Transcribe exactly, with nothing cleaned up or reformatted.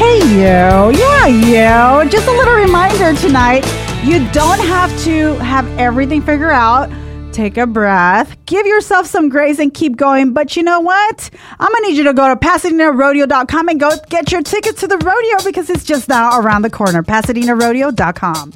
Hey, you. Yeah, you. Just a little reminder tonight. You don't have to have everything figured out. Take a breath. Give yourself some grace and keep going. But you know what? I'm going to need you to go to Pasadena Rodeo dot com and go get your tickets to the rodeo because it's just now around the corner. Pasadena Rodeo dot com.